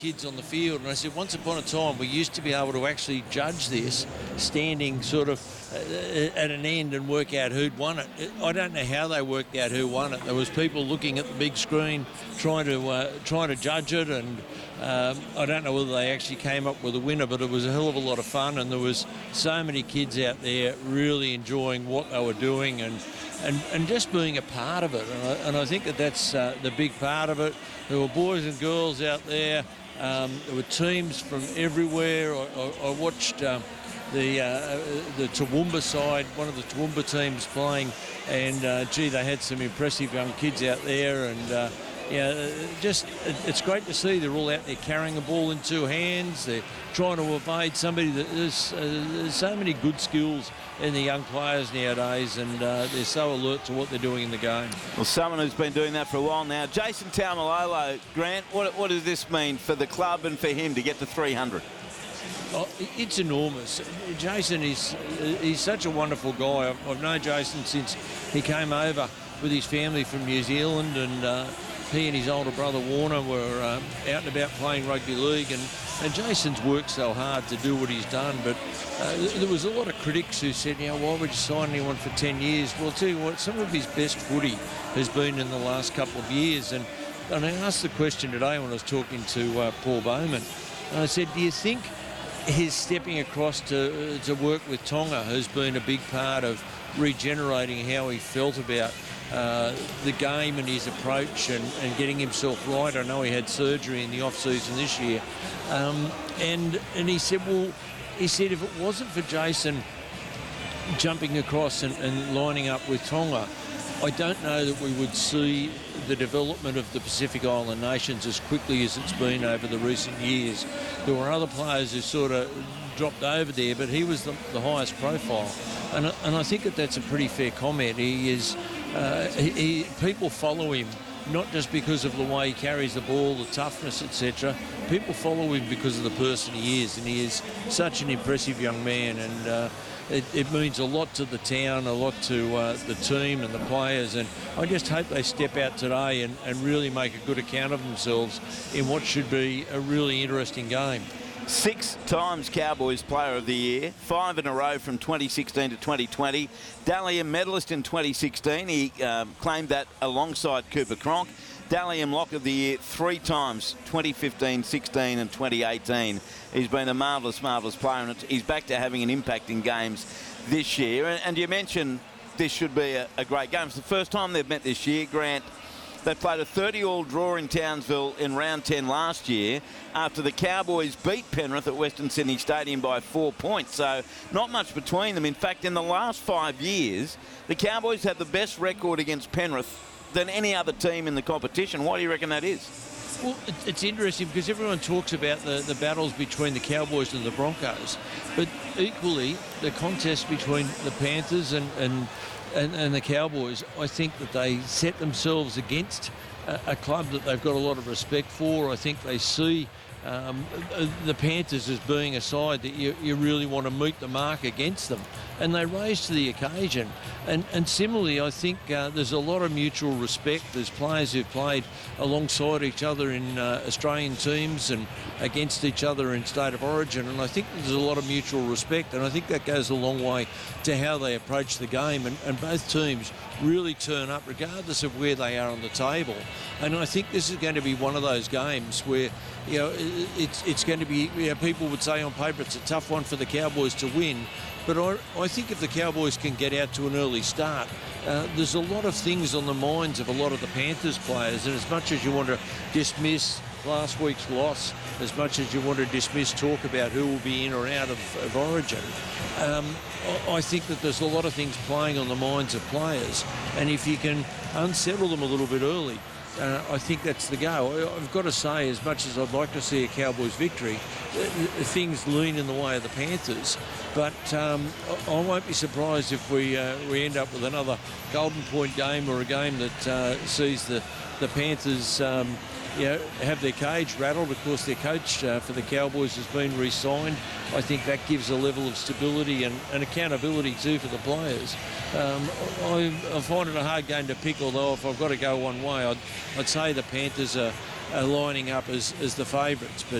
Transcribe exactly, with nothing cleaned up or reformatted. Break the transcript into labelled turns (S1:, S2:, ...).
S1: kids on the field, and I said once upon a time we used to be able to actually judge this standing sort of uh, at an end and work out who'd won it. I don't know how they worked out who won it. There was people looking at the big screen trying to uh, trying to judge it, and um, I don't know whether they actually came up with a winner, but it was a hell of a lot of fun, and there was so many kids out there really enjoying what they were doing and and, and just being a part of it. And I, and I think that that's uh, the big part of it. There were boys and girls out there. Um, there were teams from everywhere. I, I, I watched um, the uh, the Toowoomba side, one of the Toowoomba teams playing, and uh, gee, they had some impressive young kids out there, and uh, yeah, just it, it's great to see they're all out there carrying the ball in two hands. They're trying to evade somebody. That there's, uh, there's so many good skills in the young players nowadays, and uh, they're so alert to what they're doing in the game.
S2: Well, someone who's been doing that for a while now, Jason Taumalolo. Grant, what, what does this mean for the club and for him to get to three hundred?
S1: Oh, it's enormous. Jason is he's such a wonderful guy. I've, I've known Jason since he came over with his family from New Zealand, and uh, he and his older brother Warner were um, out and about playing rugby league, and, and Jason's worked so hard to do what he's done, but uh, there was a lot of critics who said, you know, why would you sign anyone for ten years? Well, I'll tell you what, some of his best footy has been in the last couple of years, and, and I asked the question today when I was talking to uh, Paul Bowman, and I said, do you think his stepping across to, to work with Tonga has been a big part of regenerating how he felt about Uh, the game and his approach and, and getting himself right? I know he had surgery in the off-season this year. Um, and and he said, well, he said if it wasn't for Jason jumping across and, and lining up with Tonga, I don't know that we would see the development of the Pacific Island nations as quickly as it's been over the recent years. There were other players who sort of dropped over there, but he was the, the highest profile. And, and I think that that's a pretty fair comment. He is... Uh, he, he, people follow him not just because of the way he carries the ball, the toughness, et cetera. People follow him because of the person he is, and he is such an impressive young man, and uh, it, it means a lot to the town, a lot to uh, the team and the players, and I just hope they step out today and, and really make a good account of themselves in what should be a really interesting game.
S2: Six times Cowboys Player of the Year, five in a row from twenty sixteen to twenty twenty. Dally M medalist in twenty sixteen. He um, claimed that alongside Cooper Cronk. Dally M Lock of the Year three times, twenty fifteen, sixteen and twenty eighteen. He's been a marvellous, marvellous player, and he's back to having an impact in games this year. And, and you mentioned this should be a, a great game. It's the first time they've met this year, Grant. They played a thirty-all draw in Townsville in round ten last year after the Cowboys beat Penrith at Western Sydney Stadium by four points. So not much between them. In fact, in the last five years, the Cowboys have the best record against Penrith than any other team in the competition. Why do you reckon that is?
S1: Well, it's interesting because everyone talks about the, the battles between the Cowboys and the Broncos, but equally the contest between the Panthers and, and And, and the Cowboys, I think that they set themselves against a, a club that they've got a lot of respect for. I think they see um, the Panthers as being a side that you, you really want to meet the mark against them, and they rise to the occasion. And, and similarly, I think uh, there's a lot of mutual respect. There's players who've played alongside each other in uh, Australian teams and against each other in State of Origin, and I think there's a lot of mutual respect, and I think that goes a long way to how they approach the game, and, and both teams really turn up regardless of where they are on the table. And I think this is going to be one of those games where, you know, it's it's going to be, you know, people would say on paper it's a tough one for the Cowboys to win, but I, I think if the Cowboys can get out to an early start, uh, there's a lot of things on the minds of a lot of the Panthers players, and as much as you want to dismiss last week's loss, as much as you want to dismiss talk about who will be in or out of, of Origin, um, I think that there's a lot of things playing on the minds of players, and if you can unsettle them a little bit early, uh, I think that's the go. I've got to say, as much as I'd like to see a Cowboys victory, things lean in the way of the Panthers, but um, I won't be surprised if we uh, we end up with another Golden Point game, or a game that uh, sees the, the Panthers um, you know, have their cage rattled. Of course, their coach uh, for the Cowboys has been re-signed. I think that gives a level of stability and, and accountability too for the players. Um, I, I find it a hard game to pick, although if I've got to go one way, I'd, I'd say the Panthers are, are lining up as, as the favourites. But